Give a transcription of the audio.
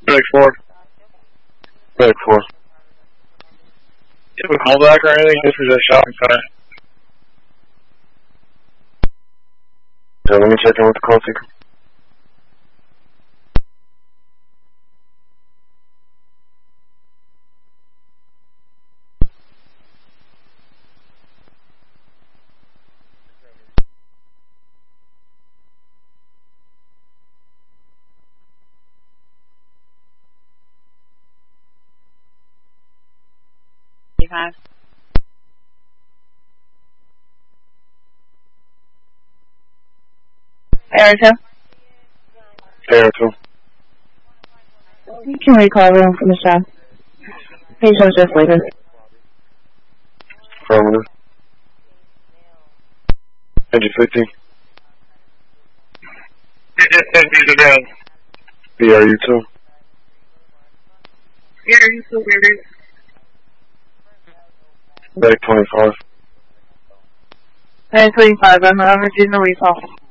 Medic 4. Medic 4. You have a callback or anything? This is a shopping center. So let me check in with the call seeker. Area 2? Area 2. You can recall room for Michelle. Patient's just leaving. Affirmative. Engine 15. Engines are down. BRU 2. BRU 2, baby. Medic 25. Medic 25, I'm over to the recall.